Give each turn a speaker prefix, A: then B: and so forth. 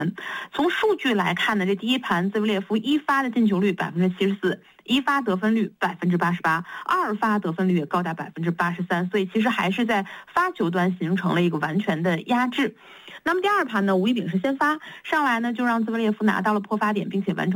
A: 从数据来看呢，这第一盘兹维列夫一发的进球率74%，一发得分率88%，二发得分率也高达83%，所以其实还是在发球端形成了一个完全的压制。那么第二盘呢，吴一丙是先发，上来呢就让兹维列夫拿到了破发点，并且完成